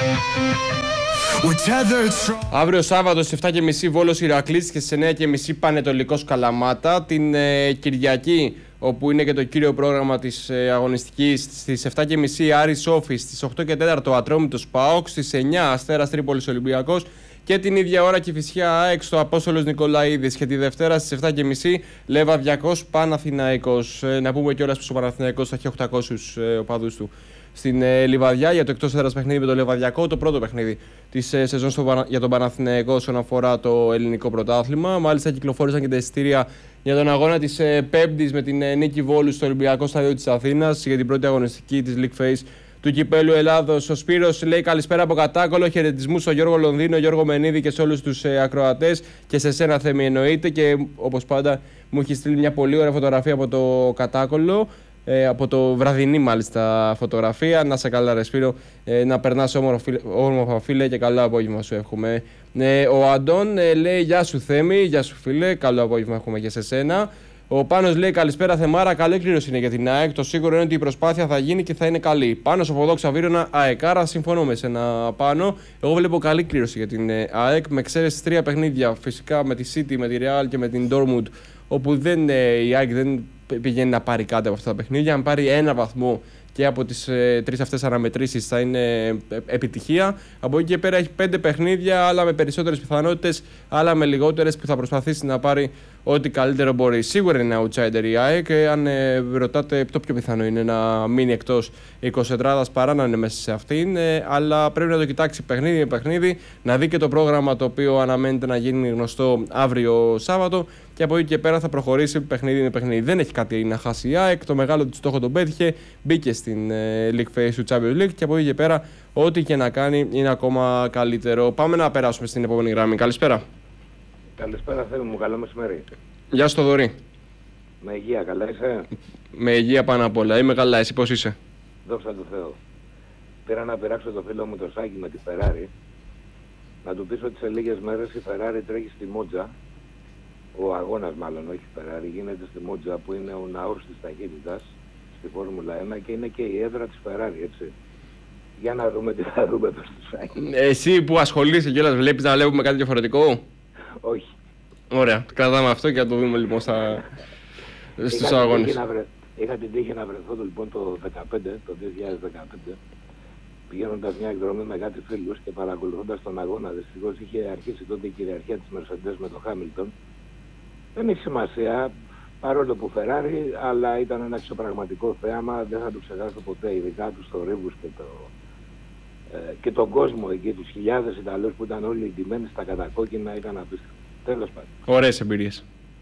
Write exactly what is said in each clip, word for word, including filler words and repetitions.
Αύριο Σάββατο στις εφτά και μισή Βόλος Ηρακλής και στις εννιά και μισή Πανετολικός Καλαμάτα. Την ε, Κυριακή, όπου είναι και το κύριο πρόγραμμα της ε, αγωνιστικής, στις εφτά και μισή Άρης Όφης, στις οκτώ και τέσσερα Ατρόμητος ΠΑΟΚ, στις εννιά Αστέρας Τρίπολης Ολυμπιακός και την ίδια ώρα Κηφισιά ΑΕΚ στο Απόστολος Νικολαίδης. Και τη Δευτέρα στις εφτά και μισή Λεβαδιακός Παναθηναϊκός. Ε, να πούμε κιόλας πως ο Παναθηναϊκός θα έχει οκτακόσιους ε, οπαδούς του στην ε, Λιβαδιά για το εκτός έδρας παιχνίδι με το Λεβαδιακό, το πρώτο παιχνίδι της ε, σεζόν στο, για τον Παναθηναϊκό όσον αφορά το ελληνικό πρωτάθλημα. Μάλιστα κυκλοφόρησαν και τα εισιτήρια για τον αγώνα της ε, Πέμπτης με την ε, νίκη Βόλου στο Ολυμπιακό Στάδιο της Αθήνας για την πρώτη αγωνιστική της League Phase του Κυπέλλου Ελλάδος. Ο Σπύρος λέει καλησπέρα από Κατάκολο, χαιρετισμούς στο Γιώργο Λονδίνο, Γιώργο Μενίδη και σε όλους τους ε, ακροατές και σε σένα Θέμη εννοείται, και όπως πάντα μου έχει στείλει μια πολύ ωραία φωτογραφία από το Κατάκολο. Ε, από το βραδινή μάλιστα φωτογραφία. Να σε καλά ρε Σπύρο, ε, να περνάς όμορφα φίλε και καλό απόγευμα σου εύχομαι. Ε, ο Αντών ε, λέει γεια σου Θέμη, γεια σου φίλε, καλό απόγευμα έχουμε και σε σένα. Ο Πάνος λέει καλησπέρα Θεμάρα, καλή κλήρωση είναι για την ΑΕΚ, το σίγουρο είναι ότι η προσπάθεια θα γίνει και θα είναι καλή. Πάνος από εδώ Ξαβίρωνα ΑΕΚάρα, συμφωνώ με σένα Πάνο. Εγώ βλέπω καλή κλήρωση για την ΑΕΚ, με εξαίρεση τρία παιχνίδια φυσικά με τη City, με τη Real και με την Dortmund, όπου δεν, η ΑΕΚ δεν πηγαίνει να πάρει κάτι από αυτά τα παιχνίδια. Αν πάρει ένα βαθμό και από τις ε, τρεις αυτές αναμετρήσεις θα είναι ε, επιτυχία. Από εκεί και πέρα έχει πέντε παιχνίδια, άλλα με περισσότερες πιθανότητες, άλλα με λιγότερες, που θα προσπαθήσει να πάρει ό,τι καλύτερο μπορεί. Σίγουρα είναι outsider η ΑΕΚ. Αν ε, ρωτάτε, το πιο πιθανό είναι να μείνει εκτός εικοσιτετράδας παρά να είναι μέσα σε αυτήν. Ε, αλλά πρέπει να το κοιτάξει παιχνίδι με παιχνίδι, να δει και το πρόγραμμα το οποίο αναμένεται να γίνει γνωστό αύριο Σάββατο. Και από εκεί και πέρα θα προχωρήσει παιχνίδι με παιχνίδι. Δεν έχει κάτι να χάσει η ΑΕΚ. Το μεγάλο του στόχο τον πέτυχε. Μπήκε στην ε, League Phase του Champions League. Και από εκεί και πέρα, ό,τι και να κάνει είναι ακόμα καλύτερο. Πάμε να περάσουμε στην επόμενη γραμμή. Καλησπέρα. Καλησπέρα, Θέμη μου. Καλό μεσημέρι. Γεια σου, Θοδωρή. Με υγεία, καλά είσαι? Με υγεία πάνω απ' όλα. Είμαι καλά. Εσύ πώς είσαι? Δόξα τω Θεώ. Πήρα να πειράξω το φίλο μου το Σάκη με τη Ferrari. Να του πεις ότι σε λίγες μέρες η Ferrari τρέχει στη Μότζα. Ο αγώνας μάλλον, όχι Ferrari, γίνεται στη Μότζα που είναι ο ναός της ταχύτητας στη Φόρμουλα ένα και είναι και η έδρα της Ferrari, έτσι. Για να δούμε τι θα δούμε εδώ στο Σάκη. Εσύ που ασχολείσαι κιόλας, βλέπεις να βλέπουμε κάτι διαφορετικό? Όχι. Ωραία, κρατάμε αυτό και να το δούμε λοιπόν στα... στους αγώνες. Βρε... Είχα την τύχη να βρεθώ λοιπόν το δεκαπέντε, το δύο χιλιάδες δεκαπέντε, πηγαίνοντας μια εκδρομή με κάτι φίλους και παρακολουθώντας τον αγώνα. Δυστυχώς είχε αρχίσει τότε η κυριαρχία της Mercedes με το Hamilton. Δεν έχει σημασία, παρόλο που Ferrari, αλλά ήταν ένα εξωπραγματικό θέαμα, δεν θα το ξεχάσω ποτέ, ειδικά τους θορύβους και, το, ε, και τον κόσμο εκεί, τους χιλιάδες Ιταλούς που ήταν όλοι ντυμένοι στα κατακόκκινα, ήταν απίστευτο. Τέλος πάντων. Ωραίες εμπειρίες.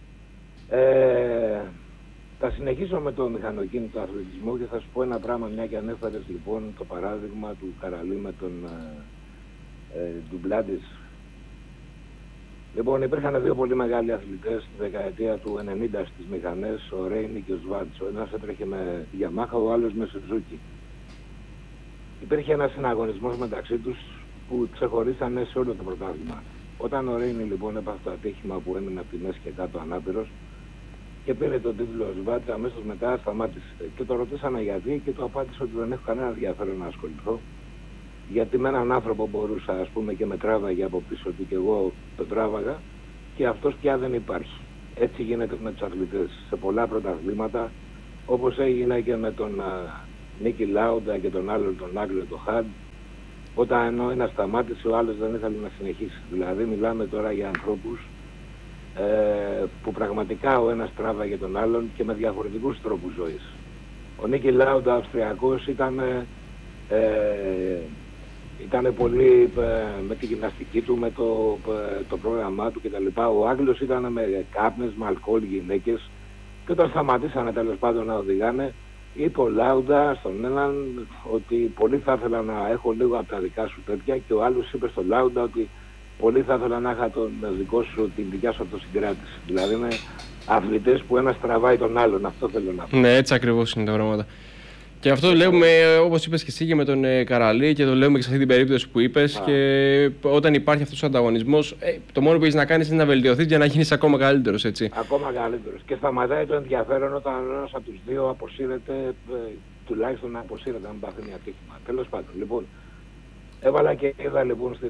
Ε, θα συνεχίσω με το μηχανοκίνητο αθλητισμό και θα σου πω ένα πράγμα, μια και ανέφερες λοιπόν το παράδειγμα του Καραλή με τον ε, ε, Ντουμπλάντης. Λοιπόν, υπήρχαν δύο πολύ μεγάλοι αθλητές στη δεκαετία του ενενήντα στις μηχανές, ο Ρέινι και ο Σβάρτς. Ο ένας έτρεχε με Yamaha, ο άλλος με Suzuki. Υπήρχε ένας συναγωνισμός μεταξύ τους που ξεχωρίσανε σε όλο το πρωτάθλημα. Όταν ο Ρέινι λοιπόν έπαθε το ατύχημα που έμεινε από τη μέση και κάτω ανάπηρος και πήρε τον τίτλο ο Σβάρτς, αμέσως μετά σταμάτησε. Και το ρωτήσανε γιατί και του απάντησε ότι δεν έχω κανένα ενδιαφέρον να ασχοληθώ. Γιατί με έναν άνθρωπο μπορούσα, ας πούμε, και με τράβαγε από πίσω του και εγώ τον τράβαγα και αυτός πια δεν υπάρχει. Έτσι γίνεται με τους αθλητές σε πολλά πρωταθλήματα, όπως έγινε και με τον Νίκη Λάουντα και τον άλλον τον Άγγλο τον Χαντ, όταν ενώ ένας σταμάτησε ο άλλος δεν ήθελε να συνεχίσει. Δηλαδή μιλάμε τώρα για ανθρώπους ε, που πραγματικά ο ένας τράβαγε τον άλλον και με διαφορετικούς τρόπους ζωής. Ο Νίκη Λάουντα, Αυστριακός, ήταν... Ε, Ήταν πολύ ε, με τη γυμναστική του, με το, ε, το πρόγραμμά του κτλ. Ο Άγγλος ήταν με κάπνες, με αλκοόλ, γυναίκες και όταν σταματήσανε τέλος πάντων να οδηγάνε, είπε ο Λάουντα στον έναν ότι πολύ θα ήθελα να έχω λίγο από τα δικά σου τέτοια και ο άλλος είπε στον Λάουντα ότι πολύ θα ήθελα να είχα τον δικό σου, την δικιά σου αυτοσυγκράτηση. Δηλαδή είναι αθλητές που ένας τραβάει τον άλλον, αυτό θέλω να πω. Ναι, έτσι ακριβώς είναι τα πράγματα. Και αυτό το λέμε, όπως είπες και εσύ, και με τον ε, Καραλή, και το λέμε και σε αυτή την περίπτωση που είπες. Και όταν υπάρχει αυτός ο ανταγωνισμός, ε, το μόνο που έχεις να κάνεις είναι να βελτιωθείς για να γίνεις ακόμα καλύτερος, έτσι. Ακόμα καλύτερος. Και σταματάει το ενδιαφέρον όταν ένας από τους δύο αποσύρεται, ε, τουλάχιστον να αποσύρεται, να μην πάθει μια ατύχημα. Τέλος πάντων, λοιπόν, Έβαλα και είδα λοιπόν στην,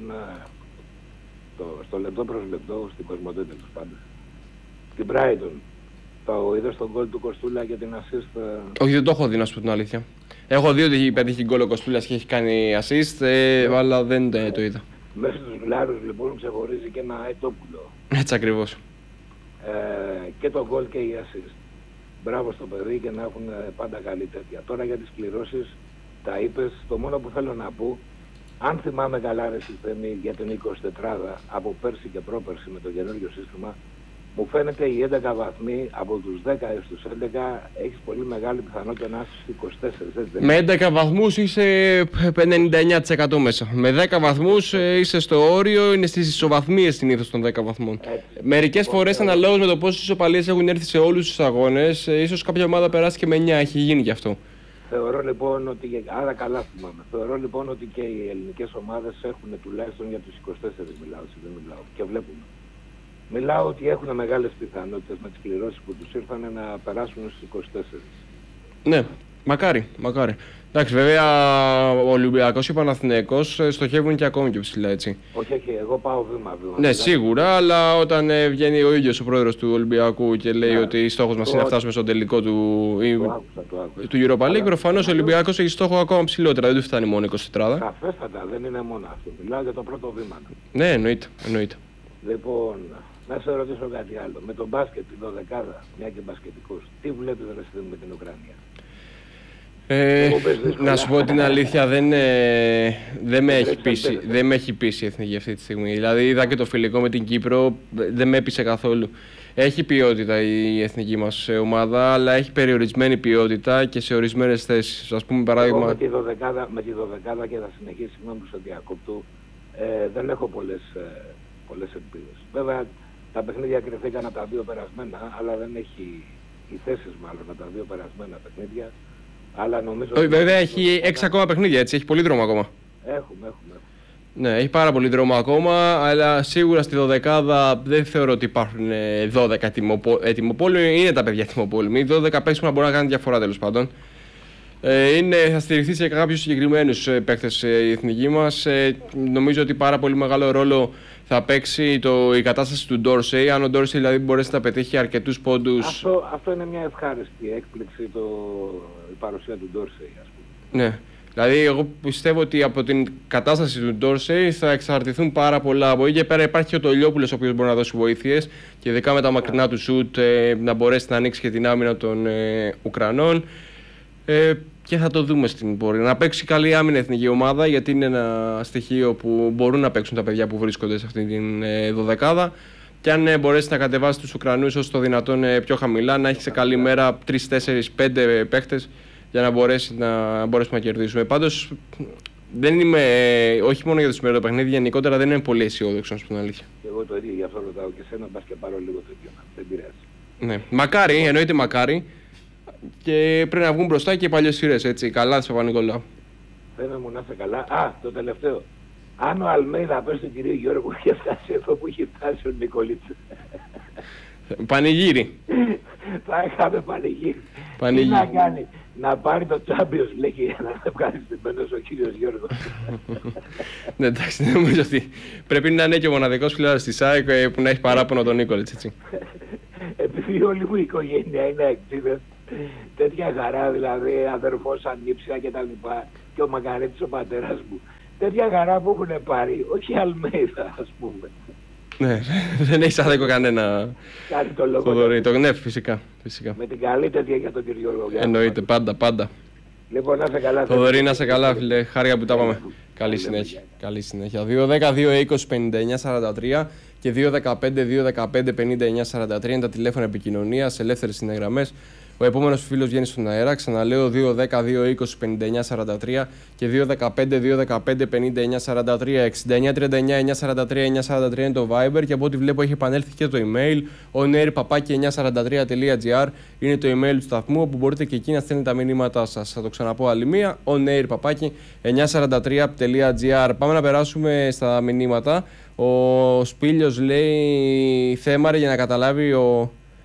το, στο λεπτό προς λεπτό, στην Κοσμοτέ τέλος πάντων. Στην Brighton. Το είδες τον γκολ του Κοστούλα και την assist. Όχι, δεν το έχω δει, να σου πω την αλήθεια. Έχω δει ότι πετύχει γκολ ο Κοστούλας και έχει κάνει assist, ε, yeah. αλλά δεν ε, το είδα. Μέσα στους Βλάρους λοιπόν ξεχωρίζει και ένα Αιτόπουλο. Έτσι ακριβώς. Ε, και το γκολ και η assist. Μπράβο στο παιδί και να έχουν πάντα καλή τέτοια. Τώρα για τις κληρώσεις τα είπες. Το μόνο που θέλω να πω, αν θυμάμαι καλά ρε Θέμη, για την εικοσιτετράδα από πέρσι και πρόπερσι με το καινούργιο σύστημα, μου φαίνεται οι έντεκα βαθμοί από τους δέκα έως τους έντεκα έχεις πολύ μεγάλη πιθανότητα να είσαι στους είκοσι τέσσερα. Έτσι, με έντεκα βαθμούς είσαι ενενήντα εννέα τοις εκατό μέσα. Με δέκα βαθμούς είσαι στο όριο, είναι στις ισοβαθμίες συνήθως των δέκα βαθμών. Μερικές φορές αναλόγως με το πόσες ισοπαλίες έχουν έρθει σε όλους τους αγώνες, ίσως κάποια ομάδα περάσει και με εννέα, έχει γίνει γι' αυτό. Θεωρώ λοιπόν ότι, άρα καλά θυμάμαι, θεωρώ λοιπόν ότι και οι ελληνικές ομάδες έχουν τουλάχιστον για τους είκοσι τέσσερα μιλάω, δεν μιλάω και βλέπουμε. Μιλάω ότι έχουν μεγάλες πιθανότητες με τις κληρώσεις που τους ήρθαν να περάσουν στους είκοσι τέσσερα. Ναι, μακάρι, μακάρι. Εντάξει, βέβαια ο Ολυμπιακός και ο Παναθηναϊκός στοχεύουν και ακόμη και ψηλά, έτσι. Όχι, όχι, εγώ πάω βήμα-βήμα. Ναι, σίγουρα, αλλά όταν ε, βγαίνει ο ίδιος ο πρόεδρος του Ολυμπιακού και λέει ναι, ότι η στόχος μας είναι να φτάσουμε στον τελικό του, το άκουσα, το άκουσα. του Europa League, προφανώς ο Ολυμπιακός έχει στόχο ακόμα ψηλότερα, δεν του φτάνει μόνο είκοσι τετράδα. Σαφέστατα, δεν είναι μόνο αυτό. Μιλάω για το πρώτο βήμα. Ναι, εννοείται, εννοείται. Λοιπόν, να σε ρωτήσω κάτι άλλο. Με τον μπάσκετ, την δωδεκάδα, μια και μπασκετικός, τι βλέπεις ρε με την Ουκρανία? Ε, να σου πω την αλήθεια, δεν, ε, δεν, με έχει πείσει, δεν με έχει πείσει η Εθνική αυτή τη στιγμή. Δηλαδή είδα και το φιλικό με την Κύπρο, δεν με έπεισε καθόλου. Έχει ποιότητα η εθνική μας ομάδα, αλλά έχει περιορισμένη ποιότητα και σε ορισμένες θέσεις. Ας πούμε παράδειγμα... Εγώ με τη δωδεκάδα, με τη δωδεκάδα και θα συνεχίσει, συγγνώμη που σε διακόπτω, ε, δεν έχω πολλές, ε, πολλές ελπίδες. Βέβαια τα παιχνίδια κρυφθήκαν από τα δύο περασμένα, αλλά δεν έχει οι θέσεις μάλλον από τα δύο περασμένα παιχνίδια. Αλλά νομίζω... Όχι, βέβαια έχει έξι ακόμα παιχνίδια, έτσι, έχει πολύ δρόμο ακόμα. Έχουμε, έχουμε, έχουμε. Ναι, έχει πάρα πολύ δρόμο ακόμα, αλλά σίγουρα στη δωδεκάδα δεν θεωρώ ότι υπάρχουν δώδεκα ετοιμοπόλεμοι. Είναι τα παιδιά ετοιμοπόλεμοι. Οι δώδεκα παίκτες που μπορεί να κάνουν διαφορά τέλος πάντων. Ε, είναι, θα στηριχθεί σε κάποιους συγκεκριμένους παίκτες η εθνική μας. Ε, νομίζω ότι πάρα πολύ μεγάλο ρόλο θα παίξει το, η κατάσταση του Ντόρσεϊ. Αν ο Ντόρσεϊ δηλαδή μπορέσει να πετύχει αρκετούς πόντους. Αυτό, αυτό είναι μια ευχάριστη έκπληξη, το, η παρουσία του Ντόρσεϊ, ας πούμε. Ναι. Δηλαδή, εγώ πιστεύω ότι από την κατάσταση του Ντόρσεϊ θα εξαρτηθούν πάρα πολλά. Από εκεί και πέρα υπάρχει και ο Τολιόπουλος, ο οποίος μπορεί να δώσει βοήθειες και ειδικά με τα μακρινά του σουτ ε, να μπορέσει να ανοίξει και την άμυνα των ε, Ουκρανών. Ε, και θα το δούμε στην πορεία. Να παίξει καλή άμυνα η εθνική ομάδα, γιατί είναι ένα στοιχείο που μπορούν να παίξουν τα παιδιά που βρίσκονται σε αυτή την ε, δωδεκάδα. Και αν ε, μπορέσει να κατεβάσει τους Ουκρανούς όσο το δυνατόν ε, πιο χαμηλά, να έχει σε καλή μέρα τρεις, τέσσερις, πέντε παίχτες για να, μπορέσει να μπορέσουμε να κερδίσουμε. Πάντως, δεν είμαι, ε, όχι μόνο για το σημερινό παιχνίδι, γενικότερα δεν είμαι πολύ αισιόδοξο, να σου πω την αλήθεια. Και εγώ το ίδιο, γι' αυτό ρωτάω και εσένα, μπας και πάρω λίγο τέτοιο. Δεν πειράζει. Ναι. Μακάρι, εννοείται μακάρι. Και πρέπει να βγουν μπροστά και οι παλιές σειρές, έτσι. Καλά της Παπα-Νικολάου. Θέλω μου να είσαι καλά. Α, το τελευταίο. Αν ο Αλμέιδα πες στον κύριο Γιώργο είχε φτάσει εδώ που είχε φτάσει ο Νικολίτσα. Πανηγύρι. Θα είχαμε πανηγύρι. Πανηγύρι. Τι να κάνει, να πάρει το Champions League για να είναι ευχαριστημένος ο κύριος Γιώργος. Ναι, εντάξει, νομίζω ότι πρέπει να είναι και ο μοναδικός φιλάρας της ΑΕΚ που να έχει παράπονο τον Νίκολιτς, έτσι. Επειδή όλη μου η οικογένεια είναι εξήδες, τέτοια χαρά, δηλαδή αδερφός, ανήψια και τα λοιπά, και ο Μακαρίτης ο πατέρας μου, τέτοια χαρά που έχουν πάρει, όχι Αλμέιδα ας πούμε. Ναι, δεν έχεις άδικο κανένα. Κάτι το λόγο. Θοδωρή, το, ναι, φυσικά, φυσικά. Με την καλή τέτοια για τον κύριο Γιώργο. Εννοείται, πάντα, πάντα. Λοιπόν, να σε καλά. Θοδωρή, να σε καλά, φίλε. Χάρηκα που τα πάμε. Καλή συνέχεια. Καλή συνέχεια. δύο δέκα δύο είκοσι πενήντα εννιά σαράντα τρία και δύο δεκαπέντε δύο δεκαπέντε πενήντα εννιά σαράντα τρία είναι τα τηλέφωνα επικοινωνίας, ελεύθερες συνεγραμμές. Ο επόμενος φίλος βγαίνει στον αέρα. Ξαναλέω δύο δέκα δύο είκοσι πενήντα εννιά σαράντα τρία και δύο δεκαπέντε δύο δεκαπέντε πενήντα εννιά σαράντα τρία. εξήντα εννιά τριάντα εννιά εννιακόσια σαράντα τρία εννιακόσια σαράντα τρία είναι το Viber και από ό,τι βλέπω έχει επανέλθει και το email. onair παπάκι εννιακόσια σαράντα τρία τελεία gr είναι το email του σταθμού όπου μπορείτε και εκεί να στέλνετε τα μηνύματά σας. Θα το ξαναπώ άλλη μία. onair παπάκι εννιακόσια σαράντα τρία τελεία gr. Πάμε να περάσουμε στα μηνύματα. Ο Σπήλιος λέει θέμα για να καταλάβει ο.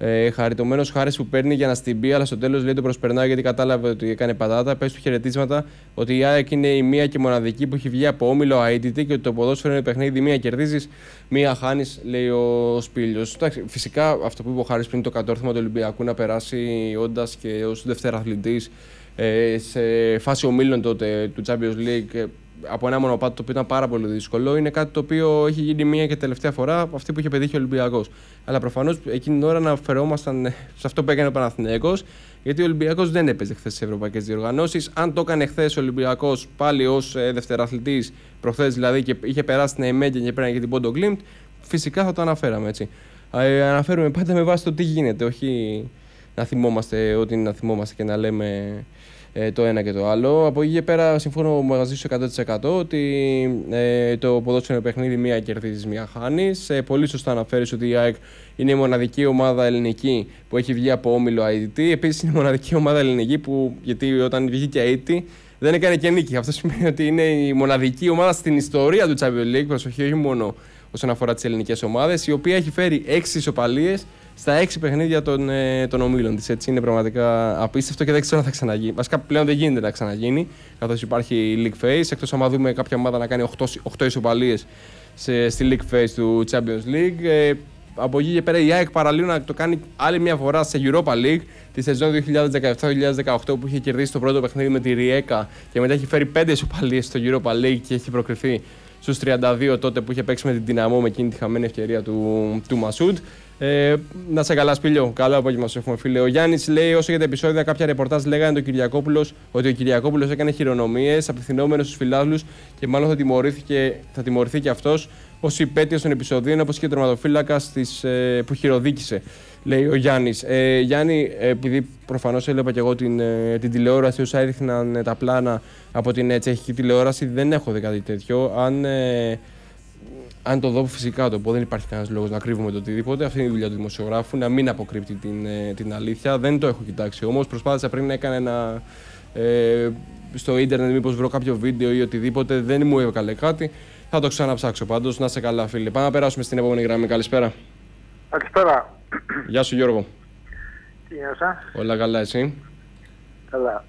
Ε, Χαριτωμένος Χάρης που παίρνει για να στην πει, αλλά στο τέλος λέει το προσπερνάει γιατί κατάλαβε ότι έκανε πατάτα. Πες του χαιρετίσματα ότι η ΑΕΚ είναι η μία και μοναδική που έχει βγει από όμιλο αίτητη και ότι το ποδόσφαιρο είναι παιχνίδι. Μία κερδίζεις, μία χάνεις, λέει ο Σπήλιος. Εντάξει, φυσικά αυτό που είπε ο Χάρης πριν, το κατόρθωμα του Ολυμπιακού να περάσει όντας και ως δευτεραθλητής ε, σε φάση ομίλων τότε του Champions League από ένα μονοπάτι το οποίο ήταν πάρα πολύ δύσκολο, είναι κάτι το οποίο έχει γίνει μία και τελευταία φορά αυτή που είχε πετύχει ο Ολυμπιακός. Αλλά προφανώς εκείνη την ώρα να αφαιρόμασταν σε αυτό που έκανε ο Παναθηναϊκός, γιατί ο Ολυμπιακός δεν έπαιζε χθες στις ευρωπαϊκές διοργανώσεις. Αν το έκανε χθες ο Ολυμπιακός πάλι ως ε, δευτεραθλητής, προχθές δηλαδή, και είχε περάσει την Αιμέγεν και πέρανε και την Πόντο Γκλίμπτ, φυσικά θα το αναφέραμε έτσι. Ε, αναφέρουμε πάντα με βάση το τι γίνεται, όχι να θυμόμαστε ό,τι να θυμόμαστε και να λέμε ε, το ένα και το άλλο. Από εκεί και πέρα συμφωνώ μαζί σου εκατό τοις εκατό ότι ε, το ποδόσφαιρο παιχνίδι μία κερδίζεις, μία χάνεις. Ε, πολύ σωστά αναφέρεις ότι η ΑΕΚ είναι η μοναδική ομάδα ελληνική που έχει βγει από όμιλο αίτητη. Επίσης είναι η μοναδική ομάδα ελληνική που, γιατί όταν βγήκε αίτητη, δεν έκανε και νίκη. Αυτό σημαίνει ότι είναι η μοναδική ομάδα στην ιστορία του Champions League, προσοχή, όχι μόνο όσον αφορά τις ελληνικές ομάδες, η οποία έχει φέρει έξι ισοπαλίες στα έξι παιχνίδια των, ε, των ομίλων της. Έτσι είναι πραγματικά απίστευτο και δεν ξέρω αν θα ξαναγίνει. Βασικά πλέον δεν γίνεται να ξαναγίνει, καθώς υπάρχει η League Phase. Εκτός άμα δούμε κάποια ομάδα να κάνει οκτώ ισοπαλίες σε, στη League Phase του Champions League. Ε, από εκεί και πέρα η ΑΕΚ παραλίγο να το κάνει άλλη μια φορά σε Europa League τη σεζόν δύο χιλιάδες δεκαεπτά δύο χιλιάδες δεκαοκτώ, που είχε κερδίσει το πρώτο παιχνίδι με τη Ριέκα και μετά έχει φέρει πέντε ισοπαλίες στο Europa League και έχει προκριθεί στους τριάντα δύο τότε που είχε παίξει με την Δυναμό με εκείνη τη χαμένη ευκαιρία του, του Μασούντ. Ε, να σε καλά, Σπήλιο. Καλό απόγευμα σου έχουμε, φίλε. Ο Γιάννης λέει: όσο για τα επεισόδια, κάποια ρεπορτάζ λέγανε το Κυριακόπουλος, ότι ο Κυριακόπουλος έκανε χειρονομίες απευθυνόμενες στους φιλάθλους και μάλλον θα, θα τιμωρηθεί και αυτός ως υπέτειος των επεισοδίων, όπως και ο τερματοφύλακας ε, που χειροδίκησε. Λέει ο Γιάννης. Ε, Γιάννη, επειδή προφανώς έλεπα και εγώ την, ε, την τηλεόραση, όσα έδειχναν ε, τα πλάνα από την ε, τσεχική τηλεόραση, δεν έχω δει κάτι τέτοιο. Αν, ε, αν το δω, φυσικά το πω, δεν υπάρχει κανένας λόγος να κρύβουμε το οτιδήποτε. Αυτή είναι η δουλειά του δημοσιογράφου, να μην αποκρύπτει την, ε, την αλήθεια. Δεν το έχω κοιτάξει όμως. Προσπάθησα πριν να έκανα ένα. Ε, στο ίντερνετ, μήπως βρω κάποιο βίντεο ή οτιδήποτε. Δεν μου έβγαλε κάτι. Θα το ξαναψάξω πάντως. Να σε καλά, φίλε. Πάμε να περάσουμε στην επόμενη γραμμή. Καλησπέρα. Καλησπέρα. Γεια σου, Γιώργο. Τι νιώσα? Όλα καλά, εσύ? Καλά.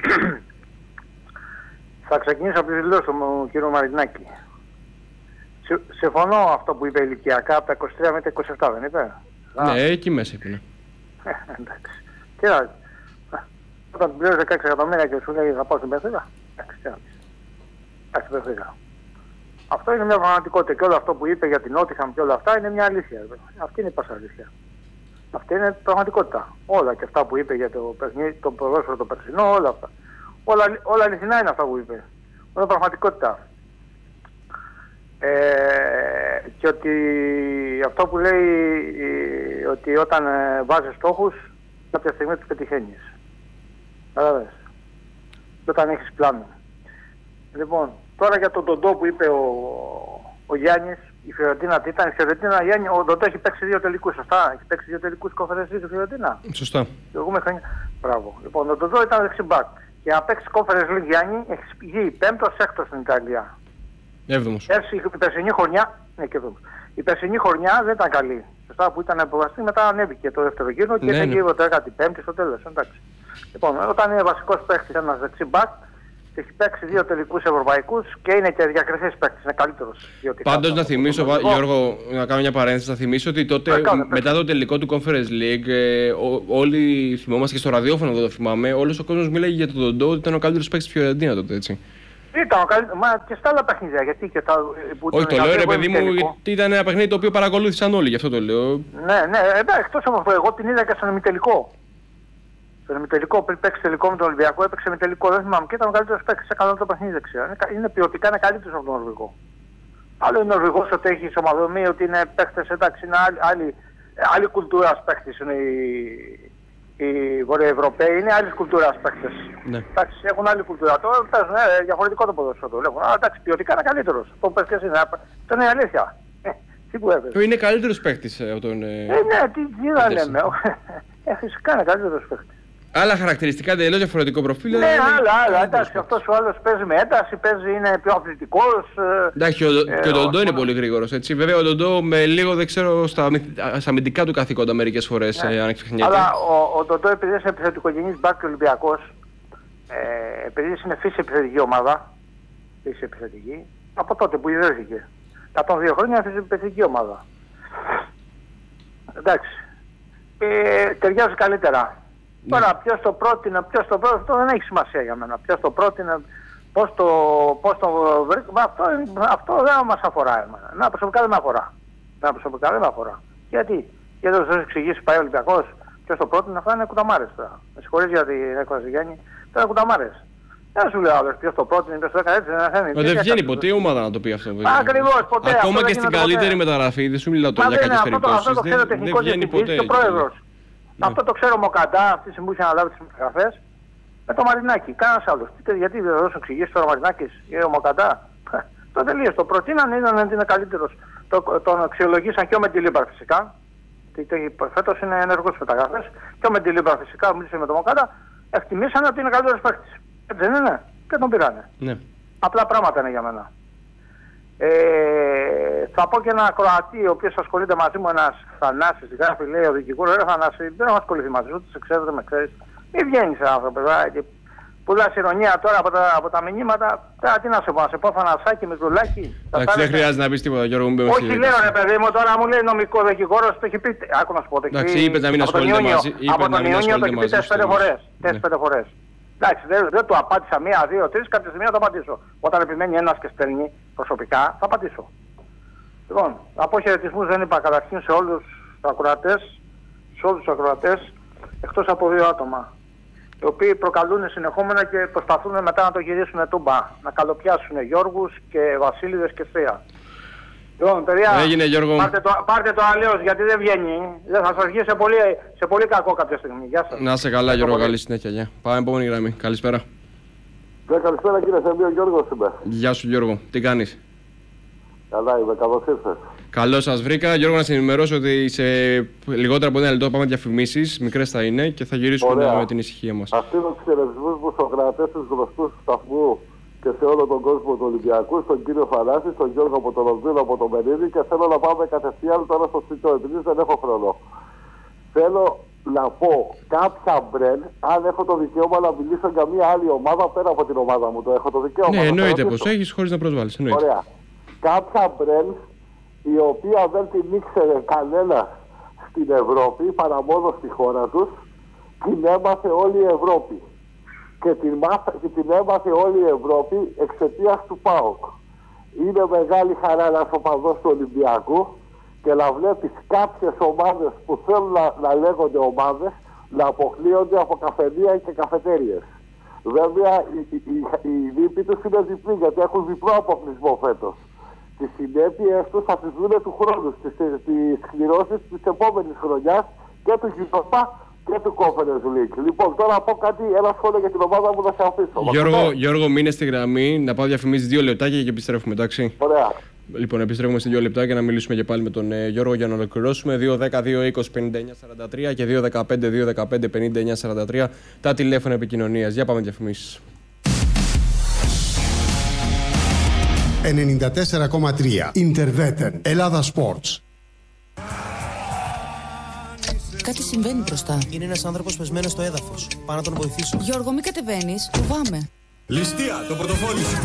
Θα ξεκινήσω από τη δηλώση του κ. Μαρινάκη. Συμφωνώ αυτό που είπε ηλικιακά, από τα είκοσι τρία με τα είκοσι επτά, δεν είπε? Ναι, εκεί μέσα είπε. Ε, εντάξει. Κοίτα, όταν την πλήρωσε δεκαέξι εκατομμύρια και σου λέει θα πάω στην Πεθήρα. Εντάξει, τι να πεις. Εντάξει, Πεθήρα. Αυτό είναι μια πραγματικότητα και όλο αυτό που είπε για την Νότιχαμ και όλα αυτά είναι μια αλήθεια. Αυτή είναι η πάσα αλήθεια. Αυτή είναι πραγματικότητα. Όλα και αυτά που είπε για το, παιχνί, το ποδόσφαιρο το περσινό, όλα αυτά. Όλα, όλα αληθινά είναι αυτά που είπε. Όλα πραγματικότητα. Ε, και ότι αυτό που λέει ε, ότι όταν ε, βάζεις στόχους κάποια στιγμή τους πετυχαίνεις. Κατάλαβες. Και όταν έχεις πλάνο. Λοιπόν, τώρα για τον Ντοντό που είπε ο, ο Γιάννης, η Φιωρεντίνα τι ήταν? Η Φιωρεντίνα, Γιάννη, ο Ντοντό έχει παίξει δύο τελικούς, σωστά? Έχει παίξει δύο τελικούς κόφερες η Φιωρεντίνα. Σωστά. Μπράβο. Λοιπόν, ο Ντοντό ήταν δεξιμπάκ. Για να παίξει κόφερες League, Γιάννη, έχει βγει πέμπτος, έκτος στην Ιταλία. Έβδομος. Η περσινή χρονιά, ναι, και έβδομος. Η περσινή χρονιά δεν ήταν καλή. Σωστά, που ήταν αποβαστή, μετά ανέβηκε το δεύτερο γύρο και ναι, ήταν ναι. γύρω το δέκατη πέμπτη στο τέλος. Εντάξει. Λοιπόν, όταν είναι βασικός παίκτης ένας δεξιμπάκ, έχει παίξει δύο τελικούς ευρωπαϊκούς και είναι και διακριθής παίκτης, είναι καλύτερος. Πάντως να θυμίσω, το Γιώργο, να κάνω μια παρένθεση, να θυμίσω ότι τότε ε, κάνε, μετά το τελικό του Conference League, ε, ό, όλοι θυμόμαστε και στο ραδιόφωνο εδώ το θυμάμαι, όλος ο κόσμος μίλαγε για τον Ντοντό ότι ήταν ο καλύτερος παίκτης της Φιωρεντίνα τότε, έτσι. Ήταν ο καλύτερος, μα και στα άλλα παιχνίδια, γιατί και τα... Όχι, το λέω ρε παιδί μου, γιατί ήταν ένα παιχνίδι το οποίο παρακολούθησαν όλοι, γι' αυτό το λέω. Ναι, ναι, εντάξει, εκτός από αυτό, εγώ την είδα και στον ημιτελικό. Στον ημιτελικό, πριν παίξει τελικό με τον Ολυμπιακό, έπαιξε με τελικό, δεν θυμάμαι, και ήταν ο καλύτερος παίκτης σε καλό το παιχνίδι, δεν ξέρω. Είναι ποιοτικά, είναι καλύτερος από τον Νορβηγό. Άλλο είναι ο Νορβηγός ότι έχει σωματοδομή, ότι είναι παίκτες, εντάξει, είναι άλλη, άλλη, άλλη κουλτούρα παίκτης είναι οι, οι Βορειοευρωπαίοι, είναι άλλη κουλτούρα παίκτες. Ναι. Εντάξει, έχουν άλλη κουλτούρα. Τώρα παίζουν ε, διαφορετικό το ποδόσφαιρο το λέγουν. Αλλά εντάξει, ποιοτικά είναι καλύτερος. Το πες και εσύ, αυτό είναι η αλήθεια. Ε, τι που έπαιζε. Είναι καλύτερος παίκτης από τον. Ε, ναι, τι, τι να λέμε. Ε, φυσικά είναι καλύτερος παίκτης. Άλλα χαρακτηριστικά, τελείως διαφορετικό προφίλ. Ναι, άλλα, άλλα. Εντάξει, αυτός ο άλλος παίζει με ένταση, παίζει, είναι πιο αθλητικός. Εντάξει, ο, ε, και ο Ντοντό ο, είναι ο, πολύ γρήγορος. Έτσι. Βέβαια, ο Ντοντό με λίγο, δεν ξέρω, στα, στα αμυντικά του καθήκοντα μερικές φορές ναι. ε, αν ξεχνιέται. Αλλά ο, ο Ντοντό, επειδή είναι επιθετικογενής μπακ και Ολυμπιακός, ε, επειδή είναι φύση επιθετική ομάδα, φύση επιθετική, από τότε που ιδρύθηκε. εκατόν δύο χρόνια φύση επιθετική ομάδα. Εντάξει. Ε, ταιριάζει καλύτερα. Ναι. Τώρα ποιος το πρότεινε, ποιος το πρότεινε, αυτό δεν έχει σημασία για μένα. Ποιος το πρότεινε, πώς το, πώς το βρήκε, αυτό, αυτό δεν μας αφορά εμένα. Να, προσωπικά δεν με αφορά. Να, προσωπικά δεν με αφορά. Γιατί, γιατί δεν σας εξηγήσει πάει ο Ολυμπιακός, ποιος το πρότεινε, αυτά είναι κουταμάρες τώρα. Με συγχωρείς για την έκφραση Γιάννη, τώρα είναι κουταμάρες. Δεν σου λέω άλλος ποιος το πρότεινε, ποιος το έκανε έτσι, δεν είναι. Δεν βγαίνει ποτέ η ομάδα να το πει αυτό. Ακριβώς, ποτέ. Ακόμα και στην καλύτερη μεταγραφή, δεν σου μιλάω τώρα για κάποιες περιπτώσεις. Αυτό το ξέρει ο τεχνικός διευθυντής και ο πρόεδρος. Ναι. Αυτό το ξέρω ο Μοκαντά, αυτή τη στιγμή που είχε αναλάβει τις μεταγραφές, με το Μαρινάκη. Κανένας άλλος. Γιατί δεν θα δώσουν εξηγήσεις τώρα ο Μαρινάκης ή ο Μοκαντά. Το τελείως. Το προτείνανε, είδαν ότι είναι καλύτερος. Το, τον αξιολογήσαν και ο Μεντιλίμπαρ φυσικά. Φέτος είναι ενεργός μεταγραφές. Και ο Μεντιλίμπαρ φυσικά, μίλησε με τον Μοκαντά, εκτιμήσανε ότι είναι καλύτερος παίκτης. Έτσι δεν είναι. Και τον πήρανε. Ναι. Απλά πράγματα είναι για μένα. Ε, θα πω και ένα Κροατή ο οποίος ασχολείται μαζί μου, ένας Θανάσης, γράφει, λέει ο δικηγόρος, ρε Θανάση, δεν έχω ασχοληθεί μαζί σου, σε ξέρω, δεν με ξέρεις. Μη βγαίνεις άνθρωπο, και πουλάς ηρωνία τώρα από τα, από τα μηνύματα. Τώρα τι να σε πω, να σε πω Θανασάκι, μικρουλάκι. Εντάξει, δεν χρειάζεται να πεις τίποτα, Γιώργο μου. Όχι, λέω ρε παιδί μου, τώρα μου λέει νομικό δικηγόρος, το έχει πει, άκου να σου πω, το έχει πει. Είπε να μην ασχολείται μαζί. Από τον Ιούνιο το έχει πει τέσσερις φορές. τέσσερις φορές. Εντάξει, δεν, δεν του απάντησα μία, δύο, τρεις, κάποια στιγμή θα το απαντήσω. Όταν επιμένει ένας και στέλνει προσωπικά, θα απαντήσω. Λοιπόν, αποχαιρετισμούς δεν είπα καταρχήν σε όλους τους ακροατές, σε όλους τους ακροατές, εκτός από δύο άτομα, οι οποίοι προκαλούν συνεχόμενα και προσπαθούν μετά να το γυρίσουν τούμπα, να καλοπιάσουν Γιώργους και Βασίλειδες και Θεία. Λοιπόν, παιδιά, έγινε, Γιώργο. Πάρτε το, πάρτε το αλλιώς γιατί δεν βγαίνει. Δεν θα σας βγει σε πολύ, σε πολύ κακό κάποια στιγμή. Γεια σας. Να είσαι καλά, Γιώργο, πολύ. Καλή συνέχεια. Γεια. Πάμε επόμενη γραμμή. Καλησπέρα. Ναι, καλησπέρα κύριε Σεμπή, ο Γιώργος είμαι. Γεια σου Γιώργο, τι κάνεις? Καλά είμαι, καλώς ήρθες. Καλώς σας βρήκα. Γιώργο, να σε ενημερώσω ότι σε λιγότερα από ένα λεπτό πάμε διαφημίσεις, μικρές θα είναι και θα γυρίσουμε Ωραία. με την ησυχία μας. Αφήνω τους χαιρετισμούς μου στους κρατές τους γνωστούς του σταθμού και σε όλο τον κόσμο του Ολυμπιακού, στον κύριο Θανάση, στον Γιώργο από τον Λονδίνο, από τον Μερίδη, και θέλω να πάμε κατευθείαν τώρα στο σπιτό, επειδή δεν έχω χρόνο. Θέλω να πω κάποια μπρεν, αν έχω το δικαίωμα να μιλήσω για μια άλλη ομάδα πέρα από την ομάδα μου, το έχω το δικαίωμα. Ναι, εννοείται πως έχεις χωρίς να προσβάλλεις. Εννοείται. Ωραία. Κάποια μπρεν η οποία δεν την ήξερε κανένα στην Ευρώπη, παρά μόνο στη χώρα τους, την έμαθε όλη η Ευρώπη. Και την, μάθα, και την έμαθε όλη η Ευρώπη εξαιτίας του ΠΑΟΚ. Είναι μεγάλη χαρά ένας οπαδός του Ολυμπιακού και να βλέπεις κάποιες ομάδες που θέλουν να, να λέγονται ομάδες να αποκλείονται από καφενεία και καφετέριες. Βέβαια οι, οι, οι, οι δίποι τους είναι διπλοί γιατί έχουν διπλό αποκλεισμό φέτος. Τις συνέπειες τους θα τις δουν του χρόνου, τις, τις κληρώσεις της επόμενης χρονιάς και του Γιουζοπά και του Conference League. Λοιπόν, τώρα να πω κάτι, ένα σχόλιο για την ομάδα μου να σε αφήσω. Γιώργο, Γιώργο, μείνε στη γραμμή, να πάω διαφημίσεις δύο λεπτάκια και επιστρέφουμε, εντάξει. Ωραία. Λοιπόν, επιστρέφουμε σε δύο λεπτάκια να μιλήσουμε και πάλι με τον ε, Γιώργο για να ολοκληρώσουμε. δύο δέκα δύο είκοσι πενήντα εννιά σαράντα τρία και δύο δεκαπέντε δύο δεκαπέντε πενήντα εννιά σαράντα τρία τα τηλέφωνα επικοινωνίας. Για πάμε διαφημίσεις. ενενήντα τέσσερα κόμμα τρία Interveten Ελλάδα Sports. Κάτι συμβαίνει μπροστά. Είναι ένας άνθρωπος πεσμένος στο έδαφος. Πάω να τον βοηθήσω. Γιώργο, μην κατεβαίνεις. Φοβάμαι. Ληστεία, το πορτοφόλι σου.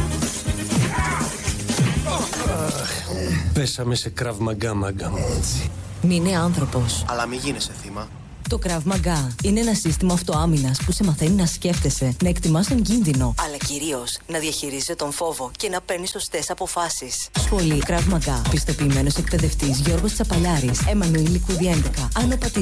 Πέσαμε σε Krav Maga, μάγκα μου. Μην είναι άνθρωπος. Αλλά μην γίνεσαι θύμα. Το Krav Maga είναι ένα σύστημα αυτοάμυνας που σε μαθαίνει να σκέφτεσαι, να εκτιμάς τον κίνδυνο, αλλά κυρίως να διαχειρίζεσαι τον φόβο και να παίρνεις σωστές αποφάσεις. Σχολή Krav Maga. Πιστοποιημένος εκπαιδευτής Γιώργος Τσαπαλιάρης. Εμμανουήλ Λικούδη έντεκα. Άνω Πατήσου.